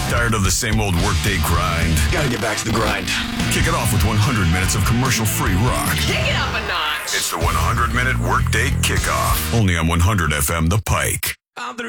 Tired of the same old workday grind? Gotta get back to the grind. Kick it off with 100 minutes of commercial-free rock. Kick it up a notch. It's the 100-minute workday kickoff. Only on 100 FM The Pike.